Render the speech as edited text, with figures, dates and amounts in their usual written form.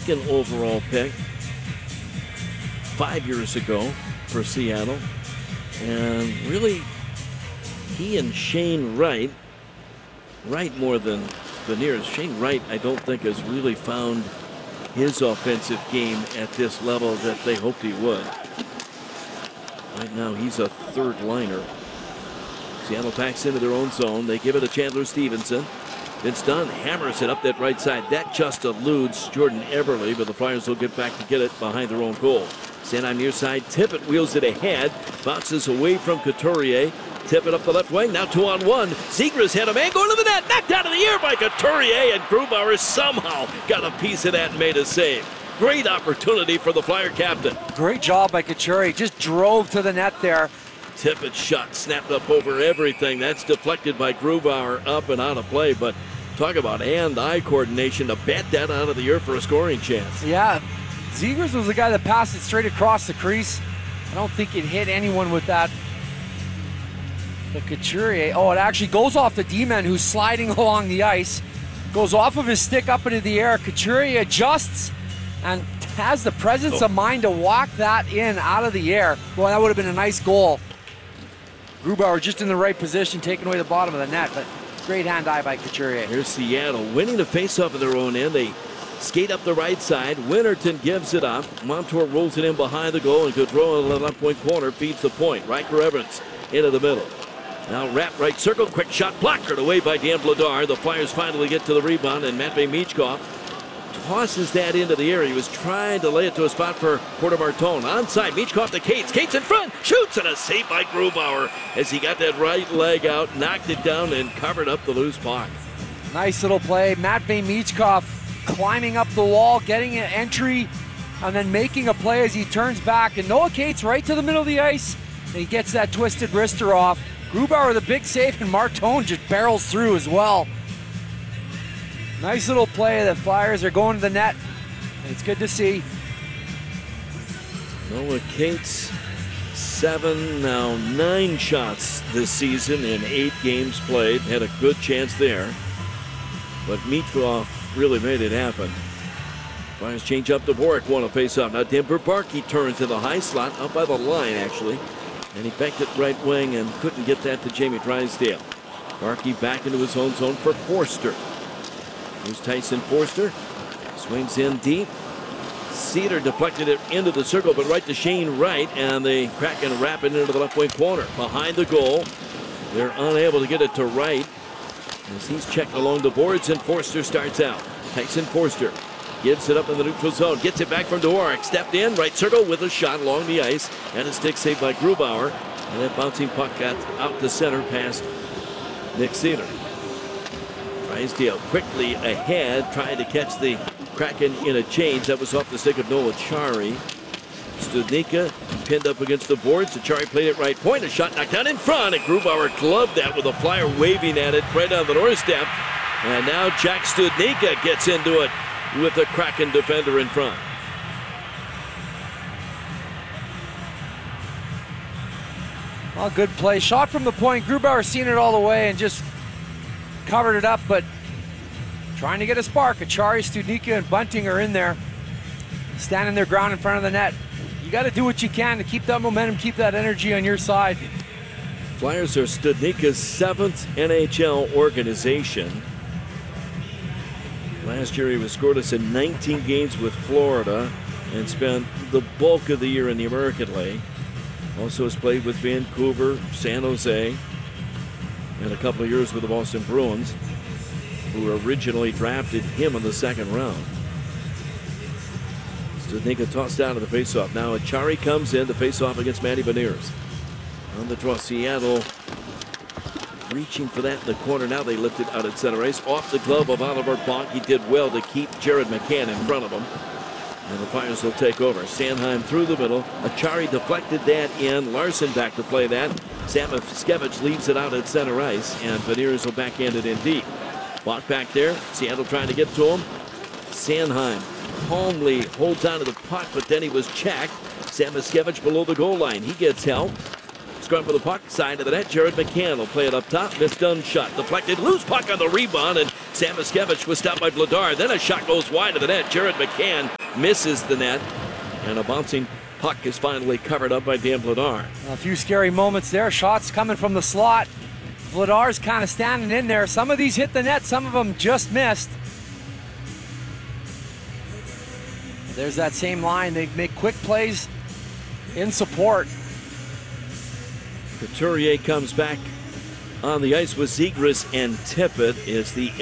second overall pick 5 years ago for Seattle. And really, he and Shane Wright more than Beniers. Shane Wright, I don't think, has really found his offensive game at this level that they hoped he would. Right now, he's a third liner. Seattle packs into their own zone. They give it to Chandler Stevenson. Vince Dunn hammers it up that right side. That just eludes Jordan Eberle, but the Flyers will get back to get it behind their own goal. Sanheim near side. Tippett wheels it ahead. Bounces away from Couturier. Tippett up the left wing. Now 2-on-1. Zegras had a man going to the net. Knocked out of the air by Couturier, and Grubauer somehow got a piece of that and made a save. Great opportunity for the Flyer captain. Great job by Couturier. Just drove to the net there. Tippett's shot snapped up over everything. That's deflected by Grubauer, up and out of play. But talk about hand-eye coordination to bat that out of the air for a scoring chance. Yeah, Zegras was the guy that passed it straight across the crease. I don't think it hit anyone with that. But Couturier, oh, it actually goes off the D-man who's sliding along the ice. Goes off of his stick up into the air. Couturier adjusts and has the presence of mind to walk that in out of the air. Well, that would have been a nice goal. Grubauer just in the right position, taking away the bottom of the net, but great hand-eye by Couturier. Here's Seattle winning the face-off at their own end. They skate up the right side. Winterton gives it up. Montour rolls it in behind the goal, and Gaudreau in the left point corner feeds the point. Riker Evans into the middle. Now wrap right circle, quick shot, blockered away by Dan Vladar. The Flyers finally get to the rebound, and Matvei Michkov tosses that into the air. He was trying to lay it to a spot for Porter Martone. Onside, Michkov to Cates. Cates in front, shoots, and a save by Grubauer as he got that right leg out, knocked it down, and covered up the loose puck. Nice little play. Matvei Michkov climbing up the wall, getting an entry, and then making a play as he turns back. And Noah Cates right to the middle of the ice, and he gets that twisted wrister off. Grubauer the big save, and Martone just barrels through as well. Nice little play. The Flyers are going to the net. It's good to see. Noah Cates, 7, now 9 shots this season in 8 games played. Had a good chance there. But Michkov really made it happen. Flyers change up to Boric, want to face up. Now Denver Barkey turns to the high slot, up by the line actually. And he backed it right wing and couldn't get that to Jamie Drysdale. Barkey back into his own zone for Forster. Here's Tyson Forster. Swings in deep. Cedar deflected it into the circle, but right to Shane Wright, and they crack and wrap it into the left wing corner. Behind the goal. They're unable to get it to Wright as he's checked along the boards, and Forster starts out. Tyson Forster gives it up in the neutral zone. Gets it back from Dvorak. Stepped in, right circle with a shot along the ice, and a stick saved by Grubauer. And that bouncing puck got out to center past Nick Cedar. Drysdale quickly ahead, trying to catch the Kraken in a change. That was off the stick of Noah Acciari. Studnicka pinned up against the boards. Acciari played it right point. A shot knocked down in front, and Grubauer gloved that with a Flyer waving at it right on the doorstep. And now Jack Studnicka gets into it with the Kraken defender in front. Well, good play. Shot from the point. Grubauer seen it all the way and just covered it up, but trying to get a spark. Acciari, Studnicka, and Bunting are in there, standing their ground in front of the net. You got to do what you can to keep that momentum, keep that energy on your side. Flyers are Studnicka's 7th NHL organization. Last year he was scoreless in 19 games with Florida and spent the bulk of the year in the American League. Also has played with Vancouver, San Jose, and a couple of years with the Boston Bruins, who originally drafted him in the 2nd round. Studnicka tossed out of the faceoff. Now Acciari comes in to face off against Matty Beniers. On the draw, Seattle reaching for that in the corner. Now they lift it out at center ice. Off the glove of Oliver Bonk. He did well to keep Jared McCann in front of him. And the Flyers will take over. Sanheim through the middle. Acciari deflected that in. Larson back to play that. Samoskevich leaves it out at center ice, and Beniers will backhand it in deep. Bonk back there. Seattle trying to get to him. Sanheim calmly holds on to the puck, but then he was checked. Samoskevich below the goal line. He gets help. Scrum for the puck, side of the net. Jared McCann will play it up top. Missed done shot. Deflected. Loose puck on the rebound, and Samoskevich was stopped by Vladar. Then a shot goes wide of the net. Jared McCann misses the net. And a bouncing puck is finally covered up by Dan Vladar. A few scary moments there. Shots coming from the slot. Vladar's kind of standing in there. Some of these hit the net. Some of them just missed. There's that same line. They make quick plays in support. Couturier comes back on the ice with Zegras and Tippett is the